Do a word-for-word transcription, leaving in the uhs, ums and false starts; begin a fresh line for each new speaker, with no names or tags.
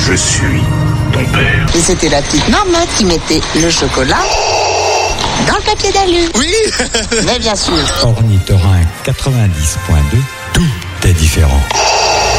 Je suis ton père.
Et c'était la petite marmotte qui mettait le chocolat dans le papier d'alu.
Oui.
Mais bien sûr.
Ornithorynque quatre-vingt-dix point deux, tout est différent.